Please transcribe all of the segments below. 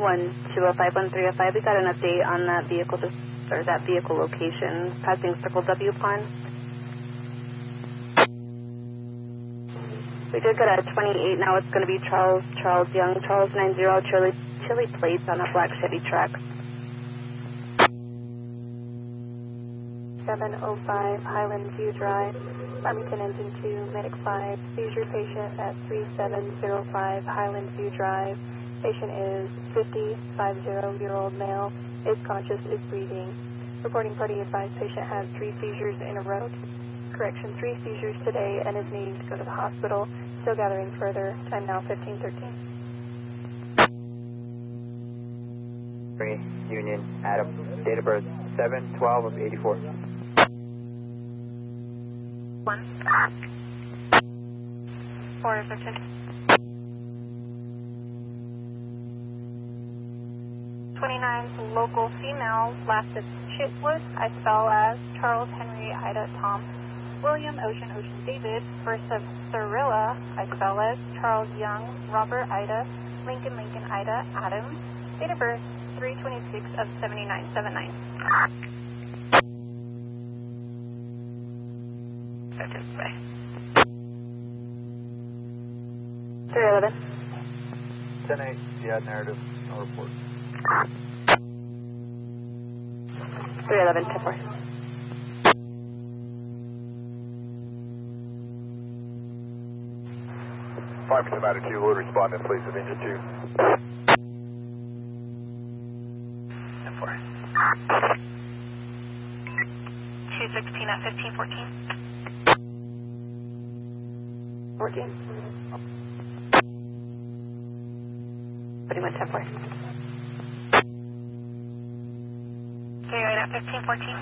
1205-1305. We got an update on that vehicle, or that vehicle location, passing Circle W Pond. We did get a 28, now it's going to be Charles Young, Charles 90, Chili plates on a black Chevy truck. 705 Highland View Drive, Farmington Engine 2, Medic 5, seizure patient at 3705 Highland View Drive. Patient is 50-year-old male, is conscious, is breathing. Reporting party advised patient has 3 seizures in a row. Correction, 3 seizures today and is needing to go to the hospital. Still gathering further. Time now 15:13. Union, Adam. Date of birth 7/12 of 84. 1. 4 15. 29 local female, last is Chitwood. I spell as Charles Henry Ida Tom William Ocean David. First of Cirilla, I spell as Charles Young Robert Ida Lincoln Ida Adams. Date of birth 3/26 of 7979. Bye. 311. 10-8, yeah, narrative, no report. 311, 10-4. Farmington Attitude, would respond in place of engine 2. 10-4. 216 at 1514. 14. Putting on 10-4. Okay, right at 1514.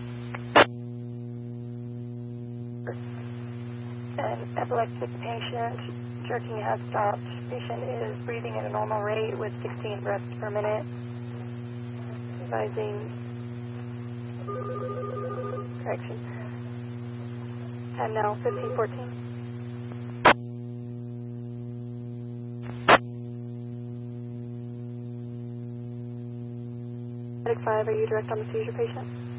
An epileptic patient, jerking has stopped. Patient is breathing at a normal rate with 16 breaths per minute. Advising correction. Time now 1514. Medic 5, are you direct on the seizure patient?